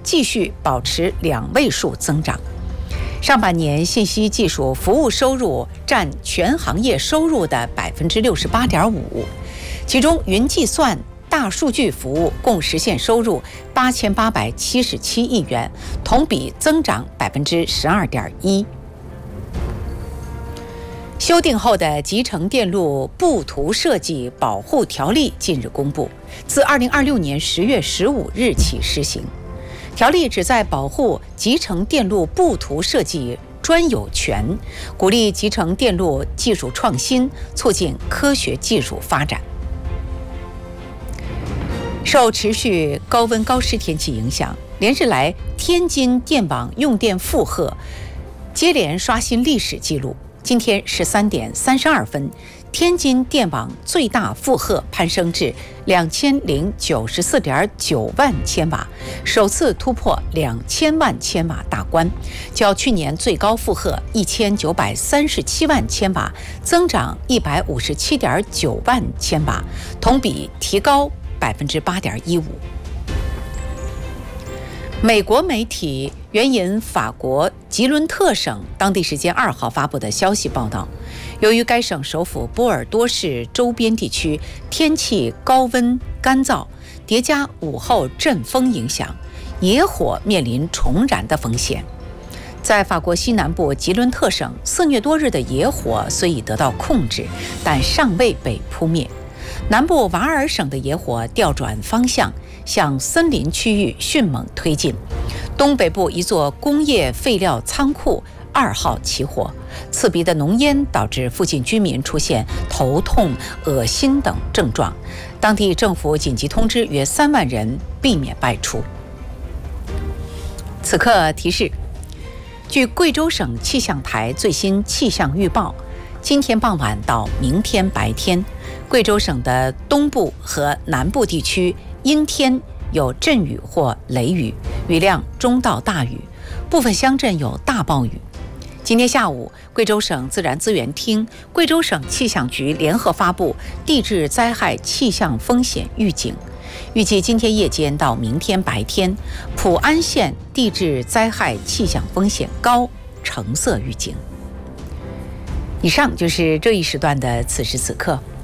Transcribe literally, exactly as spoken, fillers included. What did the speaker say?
继续保持两位数增长。上半年信息技术服务收入占全行业收入的百分之六十八点五，其中云计算、大数据服务共实现收入八千八百七十七亿元，同比增长百分之十二点一。修订后的集成电路布图设计保护条例近日公布，自二零二六年十月十五日起施行。条例旨在保护集成电路布图设计专有权，鼓励集成电路技术创新，促进科学技术发展。受持续高温高湿天气影响，连日来天津电网用电负荷接连刷新历史记录。今天十三点三十二分，天津电网最大负荷攀升至两千零九十四点九万千瓦，首次突破两千万千瓦大关，较去年最高负荷一千九百三十七万千瓦增长一百五十七点九万千瓦，同比提高百分之八点一五。美国媒体援引法国吉伦特省当地时间二号发布的消息报道，由于该省首府波尔多市周边地区天气高温干燥，叠加午后阵风影响，野火面临重燃的风险。在法国西南部吉伦特省，肆虐多日的野火虽已得到控制，但尚未被扑灭。南部瓦尔省的野火调转方向，向森林区域迅猛推进。东北部一座工业废料仓库二号起火，刺鼻的浓烟导致附近居民出现头痛、恶心等症状。当地政府紧急通知约三万人避免外出。此刻提示，据贵州省气象台最新气象预报，今天傍晚到明天白天，贵州省的东部和南部地区阴天，有阵雨或雷雨，雨量中到大雨，部分乡镇有大暴雨。今天下午，贵州省自然资源厅、贵州省气象局联合发布地质灾害气象风险预警，预计今天夜间到明天白天，普安县地质灾害气象风险高，橙色预警。以上就是这一时段的此时此刻。